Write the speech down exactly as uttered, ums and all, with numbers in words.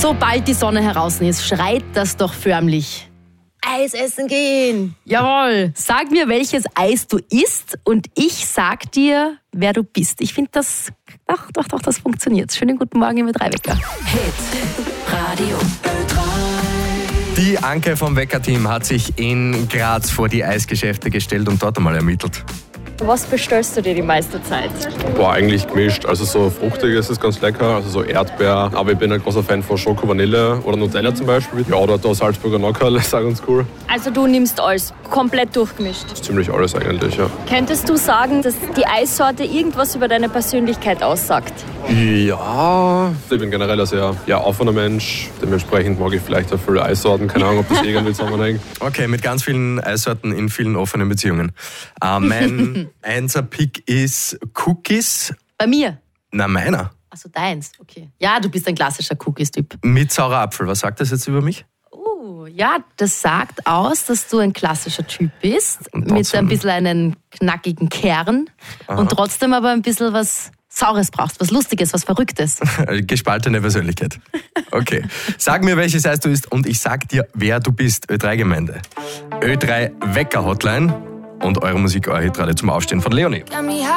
Sobald die Sonne heraus ist, schreit das doch förmlich. Eis essen gehen. Jawohl. Sag mir, welches Eis du isst und ich sag dir, wer du bist. Ich finde das, doch, doch, doch, das funktioniert. Schönen guten Morgen mit drei Wecker. Hit Radio Ö drei. Die Anke vom Wecker-Team hat sich in Graz vor die Eisgeschäfte gestellt und dort einmal ermittelt. Was bestellst du dir die meiste Zeit? Boah, eigentlich gemischt. Also so fruchtig ist es ganz lecker, also so Erdbeer. Aber ich bin ein großer Fan von Schoko, Vanille oder Nutella zum Beispiel. Ja, oder da Salzburger Nockerl, ist auch ganz cool. Also du nimmst alles, komplett durchgemischt. Das ist ziemlich alles eigentlich, ja. Könntest du sagen, dass die Eissorte irgendwas über deine Persönlichkeit aussagt? Ja, ich bin generell ein sehr ja, offener Mensch. Dementsprechend mag ich vielleicht auch viele Eissorten. Keine Ahnung, ob das irgendwie zusammenhängt. Okay, mit ganz vielen Eissorten in vielen offenen Beziehungen. Äh, mein Einser-Pick ist Cookies. Bei mir? Na, meiner. Also deins, okay. Ja, du bist ein klassischer Cookies-Typ. Mit saurer Apfel. Was sagt das jetzt über mich? Oh, ja, das sagt aus, dass du ein klassischer Typ bist. Und Mit trotzdem- ein bisschen einem knackigen Kern. Aha. Und trotzdem aber ein bisschen was Saures brauchst, was Lustiges, was Verrücktes. Gespaltene Persönlichkeit. Okay. Sag mir, welches Eis du isst und ich sag dir, wer du bist. Ö drei Gemeinde. Ö drei Wecker Hotline und eure Musik, eure Hit-Radio zum Aufstehen von Leonie.